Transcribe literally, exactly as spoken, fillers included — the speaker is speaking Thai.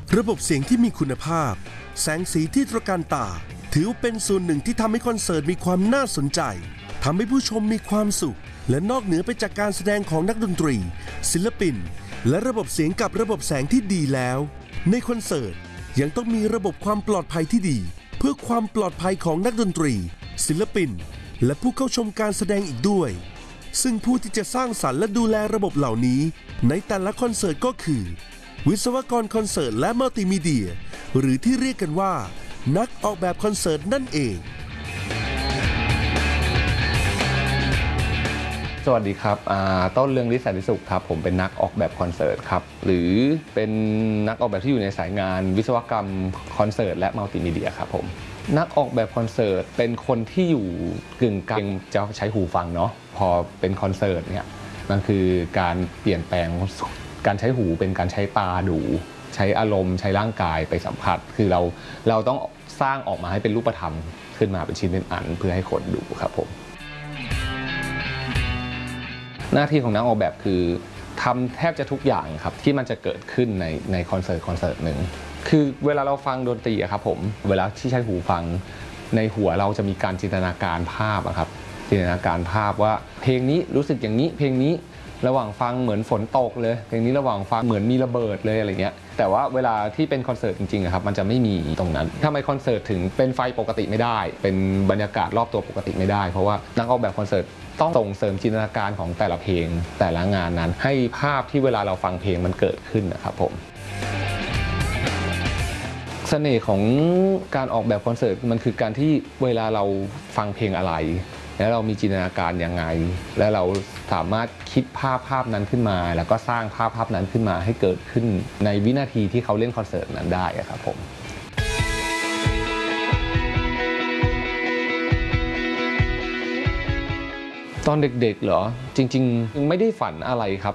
ระบบเสียงที่มีคุณภาพแสงสีที่ตระการตาถือเป็นส่วนหนึ่งที่ทำให้คอนเสิร์ตมีความน่าสนใจทำให้ผู้ชมมีความสุขและนอกเหนือไปจากการแสดงของนักดนตรีศิลปินและระบบเสียงกับระบบแสงที่ดีแล้วในคอนเสิร์ตยังต้องมีระบบความปลอดภัยที่ดีเพื่อความปลอดภัยของนักดนตรีศิลปินและผู้เข้าชมการแสดงอีกด้วยซึ่งผู้ที่จะสร้างสรรค์และดูแลระบบเหล่านี้ในแต่ละคอนเสิร์ตก็คือวิศวกรคอนเสิร์ตและมัลติมีเดียหรือที่เรียกกันว่านักออกแบบคอนเสิร์ตนั่นเองสวัสดีครับต้นเรืองฤทธิ์สันติสุขครับผมเป็นนักออกแบบคอนเสิร์ตครับหรือเป็นนักออกแบบที่อยู่ในสายงานวิศวกรรมคอนเสิร์ตและมัลติมีเดียครับผมนักออกแบบคอนเสิร์ตเป็นคนที่อยู่กึ่งกลางจะใช้หูฟังเนาะพอเป็นคอนเสิร์ตเนี่ยมันคือการเปลี่ยนแปลงการใช้หูเป็นการใช้ตาดูใช้อารมณ์ใช้ร่างกายไปสัมผัสคือเราเราต้องสร้างออกมาให้เป็นรูปธรรมขึ้นมาเป็นชิ้นเป็นอันเพื่อให้คนดูครับผมหน้าที่ของนักออกแบบคือทำแทบจะทุกอย่างครับที่มันจะเกิดขึ้นในในคอนเสิร์ตคอนเสิร์ตหนึ่งคือเวลาเราฟังดนตรีครับผมเวลาที่ใช้หูฟังในหัวเราจะมีการจินตนาการภาพครับจินตนาการภาพว่าเพลงนี้รู้สึกอย่างนี้เพลงนี้ระหว่างฟังเหมือนฝนตกเลยเพลงนี้ระหว่างฟังเหมือนมีระเบิดเลยอะไรเงี้ยแต่ว่าเวลาที่เป็นคอนเสิร์ตจริงๆครับมันจะไม่มีตรงนั้นทำไมคอนเสิร์ตถึงเป็นไฟปกติไม่ได้เป็นบรรยากาศรอบตัวปกติไม่ได้เพราะว่านักออกแบบคอนเสิร์ตต้องส่งเสริมจินตนาการของแต่ละเพลงแต่ละงานนั้นให้ภาพที่เวลาเราฟังเพลงมันเกิดขึ้นนะครับผมเสน่ห์ของการออกแบบคอนเสิร์ตมันคือการที่เวลาเราฟังเพลงอะไรแล้วเรามีจินตนาการยังไงและเราสามารถคิดภาพภาพนั้นขึ้นมาแล้วก็สร้างภาพภาพนั้นขึ้นมาให้เกิดขึ้นในวินาทีที่เขาเล่นคอนเสิร์ตนั้นได้ครับผมตอนเด็กๆเหรอจริงๆไม่ได้ฝันอะไรครับ